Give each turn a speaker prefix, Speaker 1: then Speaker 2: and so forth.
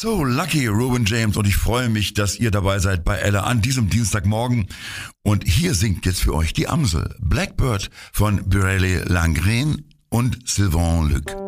Speaker 1: So lucky, Ruben James, und ich freue mich, dass ihr dabei seid bei Ella an diesem Dienstagmorgen. Und hier singt jetzt für euch die Amsel Blackbird von Biréli Lagrène und Sylvain Luc.